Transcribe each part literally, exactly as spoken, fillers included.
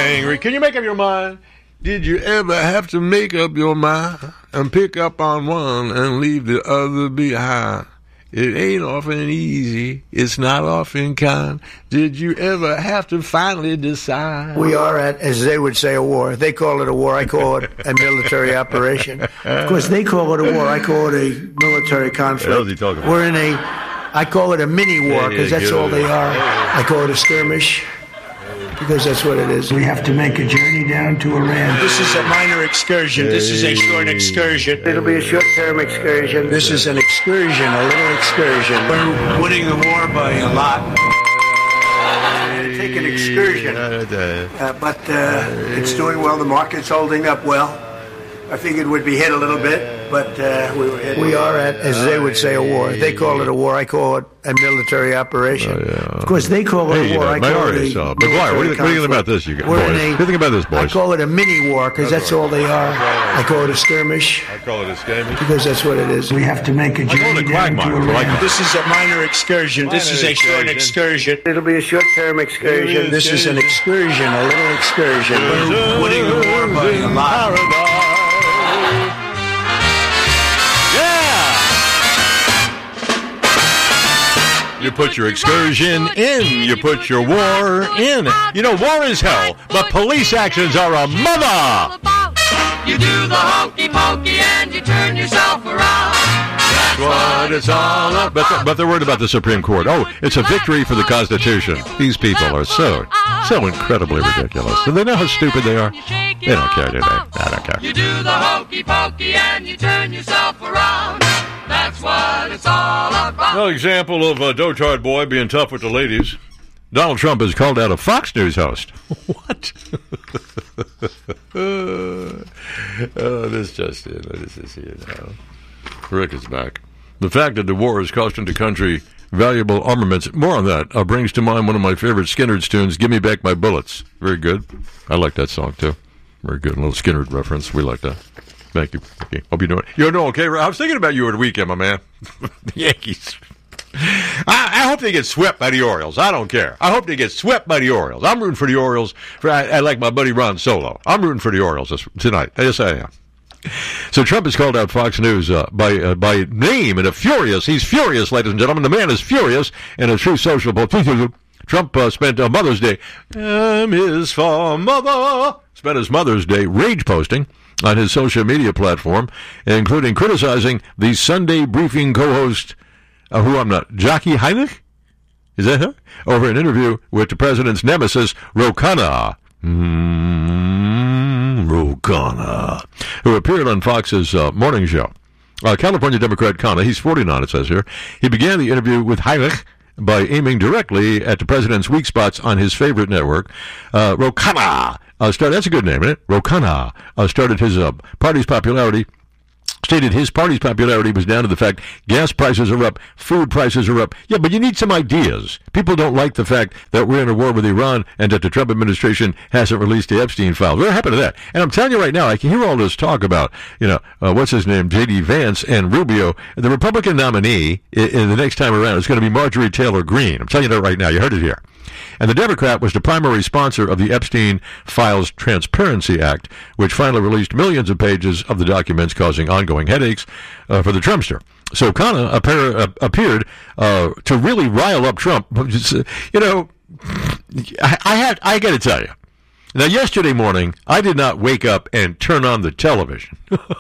angry. Can you make up your mind? Did you ever have to make up your mind and pick up on one and leave the other behind? It ain't often easy. It's not often kind. Did you ever have to finally decide? We are at, as they would say, a war. They call it a war. I call it a military operation. Of course, they call it a war. I call it a military conflict. What else he talking about? We're in a, I call it a mini war because yeah, that's all they are. I call it a skirmish because that's what it is. We have to make a journey down to Iran. This is a minor excursion. This is a short excursion. It'll be a short-term excursion. This is an excursion, a little excursion. We're winning the war by a lot. Take an excursion, uh, but uh, it's doing well. The market's holding up well. I figured we'd be hit a little bit, but uh, we were hit. We are at, as they would say, a war. They call it a war. I call it a military operation. Oh, yeah. Of course, they call it hey, a war. You know, I call it a so. McGuire, what do you think about this, you guys? We're boys? in a, what do you think about this, boys? I call it a mini war because that's, that's all they are. I call it a skirmish. I call it a skirmish. Because that's what it is. We have to make a journey down to Iran. Like this is a minor excursion. Minor this is a short excursion. It'll be a short-term excursion. This is an excursion, a little excursion. We're winning the war by a lot. You put your excursion in. You put your war in. You know, war is hell, but police actions are a mother. You do the hokey pokey and you turn yourself around. That's what it's all about. But, the, but they're worried about the Supreme Court. Oh, it's a victory for the Constitution. These people are so, so incredibly ridiculous. Do they know how stupid they are? They don't care, do they? I don't care. You do the hokey pokey and you turn yourself around. That's what it's all about. Well, example of a dotard boy being tough with the ladies. Donald Trump has called out a Fox News host. What? oh, this just in. This is here now. Rick is back. The fact that the war is costing the country valuable armaments, more on that, uh, brings to mind one of my favorite Skinner's tunes, Give Me Back My Bullets. Very good. I like that song, too. Very good. A little Skinner reference. We like that. Thank you. Okay. Hope you're doing You're doing okay. I was thinking about you over the weekend, my man. The Yankees. I, I hope they get swept by the Orioles. I don't care. I hope they get swept by the Orioles. I'm rooting for the Orioles. For, I, I like my buddy Ron Solo. I'm rooting for the Orioles this, tonight. Yes, I am. So Trump has called out Fox News uh, by uh, by name in a furious. He's furious, ladies and gentlemen. The man is furious in a true social. Trump uh, spent uh, Mother's Day. M is for mother. Spent his Mother's Day rage posting on his social media platform, including criticizing the Sunday Briefing co-host, uh, who I'm not, Jackie Heinrich? Is that her? Over an interview with the president's nemesis, Ro Khanna. Mm, Ro Khanna, who appeared on Fox's uh, morning show. Uh, California Democrat Khanna, he's forty-nine, it says here. He began the interview with Heinrich by aiming directly at the president's weak spots on his favorite network. Uh, Ro Khanna uh, started, that's a good name, isn't it? Ro Khanna uh, started his uh, party's popularity, stated his party's popularity was down to the fact gas prices are up, food prices are up. Yeah, but you need some ideas. People don't like the fact that we're in a war with Iran and that the Trump administration hasn't released the Epstein files. What happened to that? And I'm telling you right now, I can hear all this talk about, you know, uh, what's his name, J D Vance and Rubio. The Republican nominee in, in the next time around is going to be Marjorie Taylor Greene. I'm telling you that right now. You heard it here. And the Democrat was the primary sponsor of the Epstein Files Transparency Act, which finally released millions of pages of the documents causing ongoing headaches uh, for the Trumpster. So Khanna appear, uh, appeared uh, to really rile up Trump. You know, I, I had I got to tell you. Now, yesterday morning, I did not wake up and turn on the television.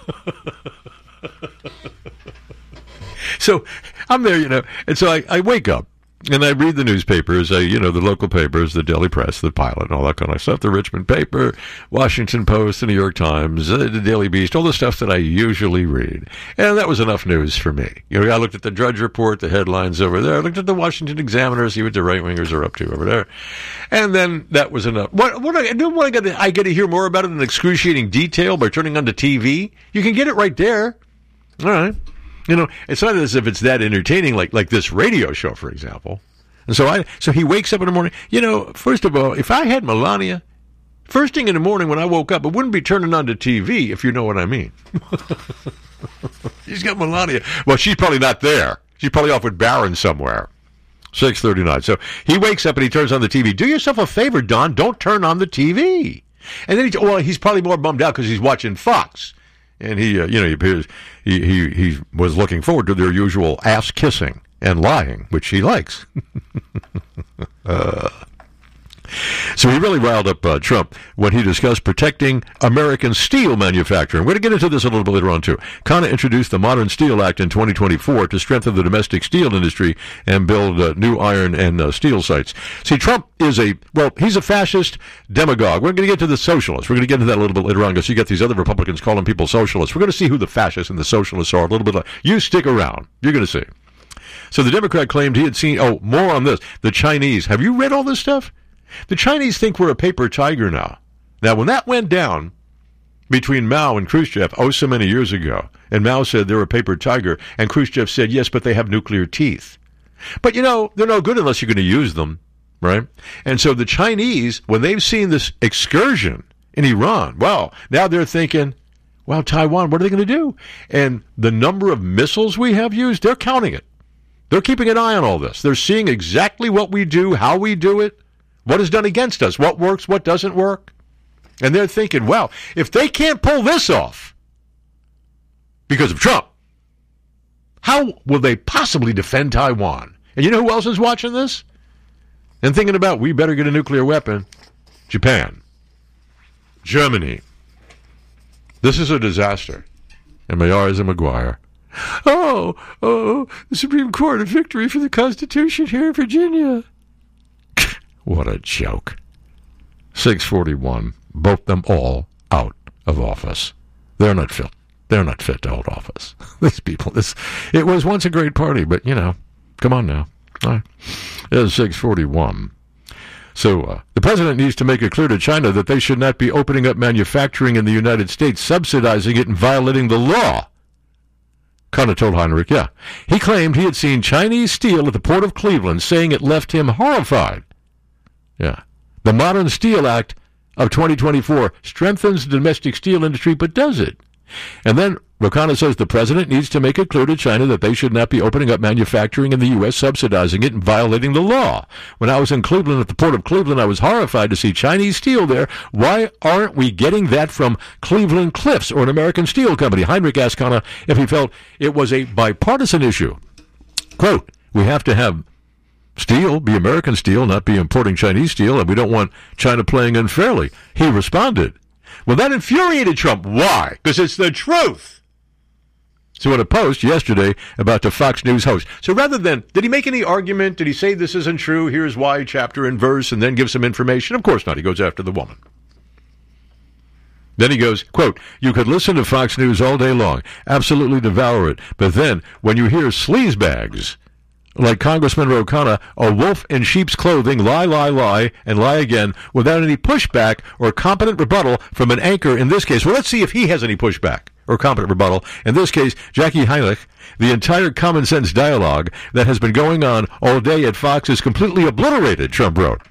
So I'm there, you know, and so I, I wake up. And I read the newspapers, uh, you know, the local papers, the Daily Press, the Pilot, and all that kind of stuff, the Richmond Paper, Washington Post, the New York Times, uh, the Daily Beast, all the stuff that I usually read. And that was enough news for me. You know, I looked at the Drudge Report, the headlines over there. I looked at the Washington Examiner, see what the right-wingers are up to over there. And then that was enough. What, what I, what I got to, I get to hear more about it in excruciating detail by turning on the T V. You can get it right there. All right. You know, it's not as if it's that entertaining, like like this radio show, for example. And so I, so he wakes up in the morning. You know, first of all, if I had Melania, first thing in the morning when I woke up, it wouldn't be turning on the T V, if you know what I mean. She's got Melania. Well, she's probably not there. She's probably off with Barron somewhere. six thirty-nine. So he wakes up and he turns on the T V. Do yourself a favor, Don. Don't turn on the T V. And then he, well, he's probably more bummed out because he's watching Fox. And he, uh, you know, he appears, he, he, he was looking forward to their usual ass kissing and lying, which he likes. uh, so he really riled up uh, Trump when he discussed protecting American steel manufacturing. We're going to get into this a little bit later on, too. Khanna introduced the Modern Steel Act in twenty twenty-four to strengthen the domestic steel industry and build uh, new iron and uh, steel sites. See, Trump is a, well, he's a fascist demagogue. We're going to get to the socialists. We're going to get into that a little bit later on because you get these other Republicans calling people socialists. We're going to see who the fascists and the socialists are a little bit later. You stick around. You're going to see. So the Democrat claimed he had seen, oh, more on this. The Chinese. Have you read all this stuff? The Chinese think we're a paper tiger now. Now, when that went down between Mao and Khrushchev, oh, so many years ago, and Mao said they're a paper tiger, and Khrushchev said, yes, but they have nuclear teeth. But, you know, they're no good unless you're going to use them, right? And so the Chinese, when they've seen this excursion in Iran, well, now they're thinking, well, Taiwan, what are they going to do? And the number of missiles we have used, they're counting it. They're keeping an eye on all this. They're seeing exactly what we do, how we do it, what is done against us, what works, what doesn't work. And they're thinking, well, if they can't pull this off because of Trump, how will they possibly defend Taiwan? And you know who else is watching this? And thinking about, we better get a nuclear weapon? Japan. Germany. This is a disaster. And Mayars and McGuire. Oh, oh, the Supreme Court, a victory for the Constitution here in Virginia. What a joke. six forty-one. Vote them all out of office. They're not fit. They're not fit to hold office. These people, this, it was once a great party, but, you know, come on now. All right. It is six forty-one. So uh, the president needs to make it clear to China that they should not be opening up manufacturing in the United States, subsidizing it, and violating the law. Khanna told Heinrich, yeah. He claimed he had seen Chinese steel at the Port of Cleveland, saying it left him horrified. Yeah. The Modern Steel Act of twenty twenty-four strengthens the domestic steel industry, but does it? And then Khanna says the president needs to make it clear to China that they should not be opening up manufacturing in the U S, subsidizing it, and violating the law. When I was in Cleveland at the Port of Cleveland, I was horrified to see Chinese steel there. Why aren't we getting that from Cleveland Cliffs or an American steel company? Heinrich asked Khanna if he felt it was a bipartisan issue. Quote, we have to have steel, be American steel, not be importing Chinese steel, and we don't want China playing unfairly. He responded. Well, that infuriated Trump. Why? Because it's the truth. So in a post yesterday about the Fox News host. So rather than, did he make any argument? Did he say this isn't true? Here's why, chapter and verse, and then give some information? Of course not. He goes after the woman. Then he goes, quote, you could listen to Fox News all day long, absolutely devour it, but then when you hear sleazebags like Congressman Ro Khanna, a wolf in sheep's clothing, lie, lie, lie, and lie again, without any pushback or competent rebuttal from an anchor in this case. Well, let's see if he has any pushback or competent rebuttal. In this case, Jackie Heinrich, the entire common sense dialogue that has been going on all day at Fox is completely obliterated, Trump wrote.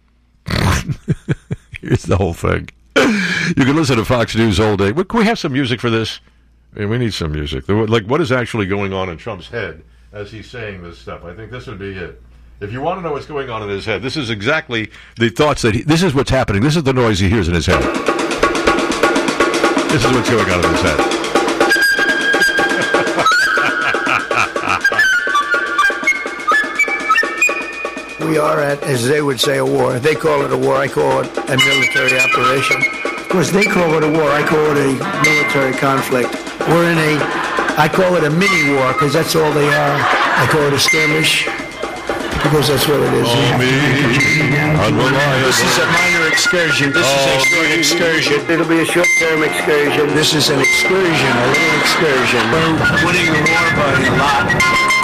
Here's the whole thing. You can listen to Fox News all day. Can we have some music for this? I mean, we need some music. Like, what is actually going on in Trump's head as he's saying this stuff? I think this would be it. If you want to know what's going on in his head, this is exactly the thoughts that he, this is what's happening. This is the noise he hears in his head. This is what's going on in his head. We are at, as they would say, a war. They call it a war. I call it a military operation. Of course, they call it a war. I call it a military conflict. We're in a I call it a mini war because that's all they are. I call it a skirmish because that's what it is. Oh, me, this is a minor excursion. This oh, is a short me. excursion. It'll be a short-term excursion. This is an excursion, a little excursion. We're winning the war by a lot.